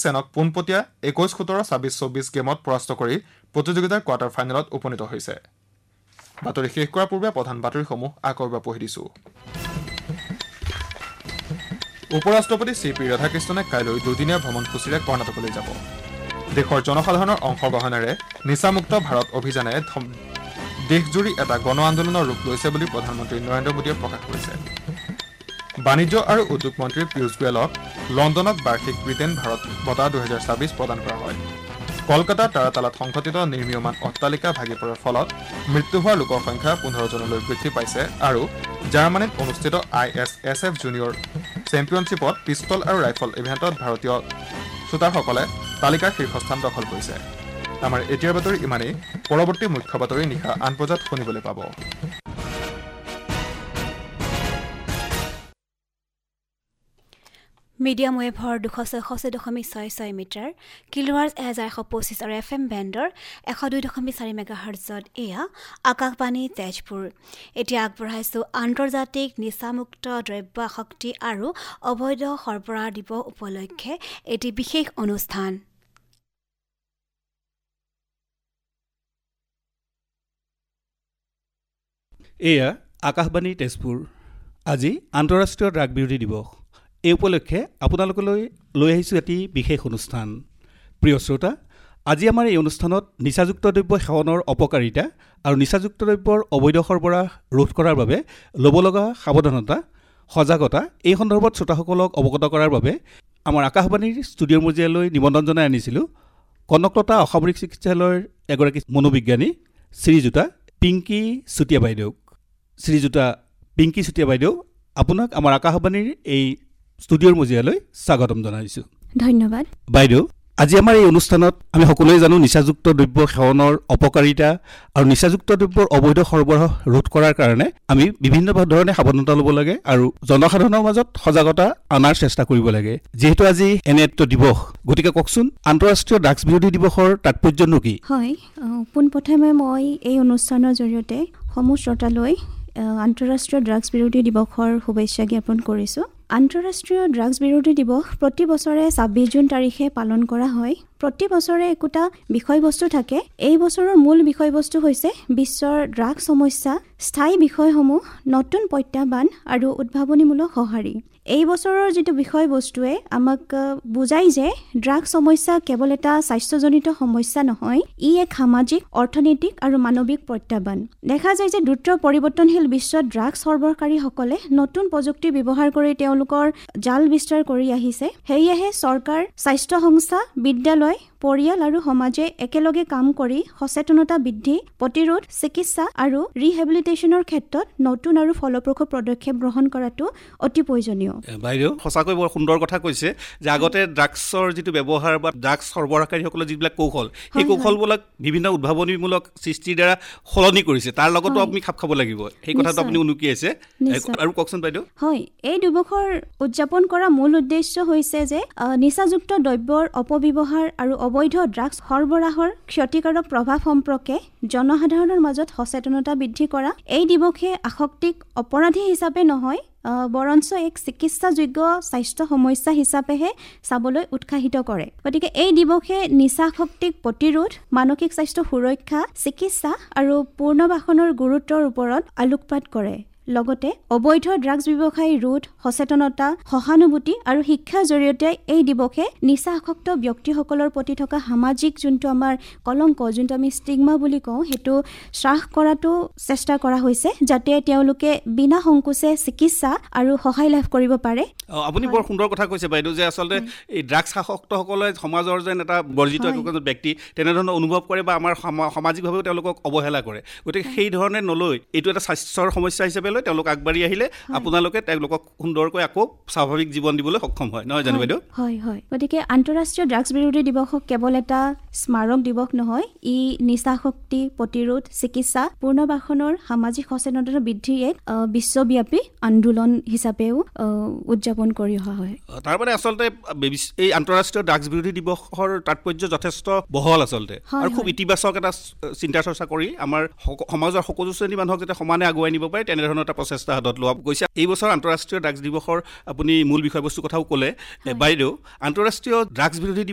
চেনক পোনপটীয়া 21-17, 26-24 গেমত পৰাস্ত কৰি প্ৰতিযোগিতাৰ কোৱাৰ্টাৰ ফাইনেলত উপনীত হৈছে। বাতৰি শেষ কৰাৰ পূৰ্বে প্ৰধান বাতৰিসমূহ আকৌ এবাৰ পঢ়ি দিছো। উপৰাষ্ট্ৰপতি চি.পি. ৰাধাকৃষ্ণনে কাইলৈ দুদিনীয়া ভ্ৰমণসূচীৰে কৰ্ণাটকলৈ যাব। দেশৰ জনসাধাৰণৰ অংশগ্ৰহণেৰে নিচামুক্ত ভাৰত অভিযানে দেশজুৰি এটা গণ আন্দোলনৰ ৰূপ লৈছে বুলি প্ৰধানমন্ত্ৰী নৰেন্দ্ৰ মোদীয়ে প্ৰকাশ কৰিছে। বাণিজ্য আৰু উদ্যোগ মন্ত্ৰী পীয়ূষ গোৱেলক লণ্ডনত বাৰ্ষিক ব্ৰিটেইন ভাৰত বঁটা 2024 প্ৰদান কৰা হয়। কলকাতাৰ তাৰাতালাত সংঘটিত নিৰ্মীয়মান অট্টালিকা ভাগি পৰাৰ ফলত মৃত্যু হোৱা লোকৰ সংখ্যা 15 জনলৈ বৃদ্ধি পাইছে আৰু জাৰ্মানীত অনুষ্ঠিত ISSF জুনিয়ৰ চেম্পিয়নশ্বিপত পিষ্টল আৰু ৰাইফল ইভেণ্টত ভাৰতীয় শ্বুটাৰসকলে তালিকাৰ শীৰ্ষস্থান দখল কৰিছে। আমাৰ এতিয়াৰ বাতৰি ইমানেই। পৰৱৰ্তী মুখ্য বাতৰি নিশা 8 বজাত শুনিবলৈ পাব। মিডিয়াম ৱেভৰ 266.66 মিটাৰ, কিলোৱাৰ্জ 1125 আৰু FM বেণ্ডৰ 102.4 মেগাহাৰ্টজত এয়া আকাশবাণী তেজপুৰ। এতিয়া আগবঢ়াইছো আন্তৰ্জাতিক নিচামুক্ত দ্ৰব্য আসক্তি আৰু অবৈধ সৰবৰাহ দিৱস উপলক্ষে এটি বিশেষ অনুষ্ঠান। এয়া আকাশবাণী তেজপুৰ। আজি আন্তঃৰাষ্ট্ৰীয় ড্ৰাগ বিৰোধী দিৱস। এই উপলক্ষে আপোনালোকলৈ লৈ আহিছোঁ এটি বিশেষ অনুষ্ঠান। প্ৰিয় শ্ৰোতা, আজি আমাৰ এই অনুষ্ঠানত নিচাযুক্ত দ্ৰব্য সেৱনৰ অপকাৰিতা আৰু নিচাযুক্ত দ্ৰব্যৰ অবৈধ সৰবৰাহ ৰোধ কৰাৰ বাবে ল'ব লগা সাৱধানতা, সজাগতা এই সন্দৰ্ভত শ্ৰোতাসকলক অৱগত কৰাৰ বাবে আমাৰ আকাশবাণীৰ ষ্টুডিঅ'ৰ মজিয়ালৈ নিমন্ত্ৰণ জনাই আনিছিলোঁ কনকলতা অসামৰিক চিকিৎসালয়ৰ এগৰাকী মনোবিজ্ঞানী শ্ৰীযুতা পিংকী চুতীয়া বাইদেউক। শ্ৰীযুতা পিংকী চুতীয়া বাইদেউ, আপোনাক আমাৰ আকাশবাণীৰ এই ষ্টুডিঅ'ৰ মজিয়ালৈ স্বাগতম জনাইছোঁ। ধন্যবাদ বাইদেউ। আজি আমাৰ এই অনুষ্ঠানত আমি সকলোৱে জানো নিচাযুক্ত দ্ৰব্য সেৱনৰ অপকাৰিতা আৰু নিচাযুক্ত দ্ৰব্যৰ অবৈধ সৰবৰাহ ৰোধ কৰাৰ কাৰণে আমি বিভিন্ন ধৰণে সাৱধানতা ল'ব লাগে আৰু জনসাধাৰণৰ মাজত সজাগতা অনাৰ চেষ্টা কৰিব লাগে। যিহেতু আজি এনে এটা দিৱস, গতিকে কওকচোন আন্তঃৰাষ্ট্ৰীয় ড্ৰাগছ বিৰোধী দিৱসৰ তাৎপৰ্যনো কি? হয়, পোনপ্ৰথমে মই এই অনুষ্ঠানৰ জৰিয়তে সমূহ শ্ৰোতালৈ আন্তঃৰাষ্ট্ৰীয় ড্ৰাগছ বিৰোধী দিৱসৰ শুভেচ্ছা জ্ঞাপন কৰিছোঁ। আন্তঃৰাষ্ট্ৰীয় ড্ৰাগছ বিৰোধী দিৱস প্ৰতি বছৰে 26 জুন তাৰিখে পালন কৰা হয়। প্ৰতি বছৰে একোটা বিষয়বস্তু থাকে। এই বছৰৰ মূল বিষয়বস্তু হৈছে বিশ্বৰ ড্ৰাগছ সমস্যা, স্থায়ী বিষয়সমূহ, নতুন প্ৰত্যাহ্বান আৰু উদ্ভাৱনীমূলক সঁহাৰি। এই বছৰৰ যিটো বিষয়বস্তুৱে আমাক বুজাই যে ড্ৰাগছ সমস্যা কেৱল এটা স্বাস্থ্যজনিত সমস্যা নহয়, ই এক সামাজিক, অৰ্থনৈতিক আৰু মানৱিক প্ৰত্যাহ্বান। দেখা যায় যে দ্ৰুত পৰিৱৰ্তনশীল বিশ্বত ড্ৰাগছ সৰবৰাহকাৰীসকলে নতুন প্ৰযুক্তি ব্যৱহাৰ কৰি তেওঁলোকৰ জাল বিস্তাৰ কৰি আহিছে। সেয়েহে চৰকাৰ, স্বাস্থ্য সংস্থা, বিদ্যালয়, পৰিয়াল আৰু সমাজে একেলগে কাম কৰি সচেতনতা বৃদ্ধি, প্ৰতিৰোধ, চিকিৎসা আৰু ৰিহেবিলিটেশ্যনৰ ক্ষেত্ৰত নতুন আৰু ফলপ্ৰসূ পদক্ষেপ গ্ৰহণ কৰাটো অতি প্ৰয়োজনীয়। বাইদেউ সঁচাকৈ বৰ সুন্দৰ কথা কৈছে যে আগতে ড্ৰাগছৰ যিটো ব্যৱহাৰ বা ড্ৰাগছ সৰবৰাহকাৰীসকলৰ যিবিলাক কৌশল, সেই কৌশলবিলাক বিভিন্ন উদ্ভাৱনীমূলক সৃষ্টিৰ দ্বাৰা সলনি কৰিছে। তাৰ লগতো আপুনি খাপ খাব লাগিব, সেই কথাটো আপুনি উনুকিয়াইছে। আৰু কওকচোন বাইদেউ। হয়, এই দিৱসৰ উদযাপন কৰা মূল উদ্দেশ্য হৈছে যে নিচাযুক্ত দ্ৰব্যৰ অপব্যৱহাৰ আৰু অবৈধ ড্ৰাগছ সৰবৰাহৰ ক্ষতিকাৰক প্ৰভাৱ সম্পৰ্কে জনসাধাৰণৰ মাজত সচেতনতা বৃদ্ধি কৰা। এই দিৱসে আসক্তিক অপৰাধী হিচাপে নহয়, বৰঞ্চ এক চিকিৎসাযোগ্য স্বাস্থ্য সমস্যা হিচাপেহে চাবলৈ উৎসাহিত কৰে। গতিকে এই দিৱসে নিচাসক্তিক প্ৰতিৰোধ, মানসিক স্বাস্থ্য সুৰক্ষা, চিকিৎসা আৰু পুনৰ্বাসনৰ গুৰুত্বৰ ওপৰত আলোকপাত কৰে। লগতে অবৈধ ড্ৰাগছ ব্যৱসায় ৰোধ, সচেতনতা, সহানুভূতি আৰু শিক্ষাৰ জৰিয়তে এই দিৱসে নিচাসক্ত ব্যক্তিসকলৰ প্ৰতি থকা সামাজিক যোনটো আমাৰ কলংক, যোনটো আমি ষ্টিগমা বুলি কওঁ, সেইটো হ্ৰাস কৰাটো চেষ্টা কৰা হৈছে, যাতে তেওঁলোকে বিনা সংকোচে চিকিৎসা আৰু সহায় লাভ কৰিব পাৰে। আপুনি বৰ সুন্দৰ কথা কৈছে বাইদেউ, যে আচলতে এই ড্ৰাগছ আসক্তসকলে সমাজৰ যেন এটা বৰ্জিত একোজন ব্যক্তি তেনেধৰণৰ অনুভৱ কৰে বা আমাৰ সামাজিকভাৱেও তেওঁলোকক অৱহেলা কৰে। গতিকে সেই ধৰণে নলৈ এইটো এটা স্বাস্থ্যৰ সমস্যা হিচাপে লৈ তেওঁলোক আগবাঢ়ি আহিলে আপোনালোকে তেওঁলোকক সুন্দৰকৈ আকৌ স্বাভাৱিক জীৱন দিবলৈ সক্ষম হয়, নহয় জানো বাইদেউ? হয় হয়। গতিকে আন্তঃৰাষ্ট্ৰীয় ড্ৰাগছ বিৰোধী দিৱসক কেৱল এটা স্মাৰক দিৱস নহয়, ই নিচাশক্তি প্ৰতিৰোধ, চিকিৎসা, পুনৰ্বাসনৰ সামাজিক সচেতনতা বৃদ্ধিৰ এক বিশ্বব্যাপী আন্দোলন হিচাপেও উদযাপন কৰি অহা হয়। তাৰ মানে আচলতে এই আন্তঃৰাষ্ট্ৰীয় ড্ৰাগছ বিৰোধী দিৱসৰ তাৎপৰ্য যথেষ্ট বহল আচলতে, আৰু খুব ইতিবাচক এটা চিন্তা চৰ্চা কৰি আমাৰ সমাজৰ সকলো শ্ৰেণীৰ মানুহক যাতে সমানে আগুৱাই নিব পাৰে তেনেধৰণৰ এটা প্ৰচেষ্টা হাতত লোৱা গৈছে। এই বছৰ আন্তঃৰাষ্ট্ৰীয় ড্ৰাগছ দিৱসৰ আপুনি মূল বিষয়বস্তুৰ কথাও ক'লে বাইদেউ। আন্তঃৰাষ্ট্ৰীয় ড্ৰাগছ বিৰোধী